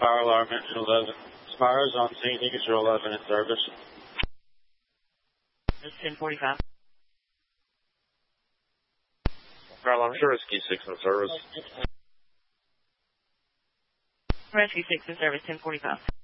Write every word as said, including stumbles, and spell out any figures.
Fire alarm engine eleven. Spires on scene, Eagle eleven in service. It's ten forty-five. Fire alarm, sure, Rescue six in service. Rescue six in service, ten forty-five.